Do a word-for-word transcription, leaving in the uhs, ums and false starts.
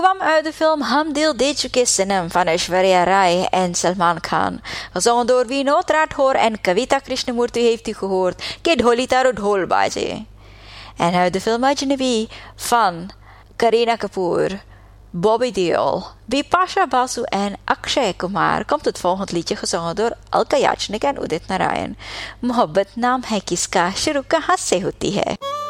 kwam uit de film Hum Dil De Chuke Sanam van Aishwarya Rai en Salman Khan. Gezongen door Vinod Rathore en Kavita Krishnamurti heeft u gehoord. Ke dholi taro dhol baje. En uit de film Ajnabi van Kareena Kapoor, Bobby Deol, Bipasha Basu en Akshay Kumar komt het volgende liedje gezongen door Alka Yachnik en Udit Narayan. Mohabbat naam hai kiska, shuru kahan se hoti hai.